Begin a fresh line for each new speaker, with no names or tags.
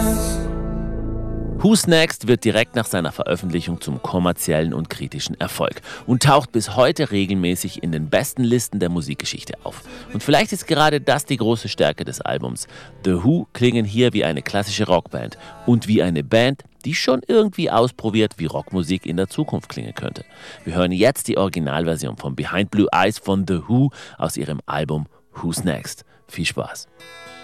Who's Next wird direkt nach seiner Veröffentlichung zum kommerziellen und kritischen Erfolg und taucht bis heute regelmäßig in den besten Listen der Musikgeschichte auf. Und vielleicht ist gerade das die große Stärke des Albums. The Who klingen hier wie eine klassische Rockband und wie eine Band, die schon irgendwie ausprobiert, wie Rockmusik in der Zukunft klingen könnte. Wir hören jetzt die Originalversion von Behind Blue Eyes von The Who aus ihrem Album Who's Next. Viel Spaß!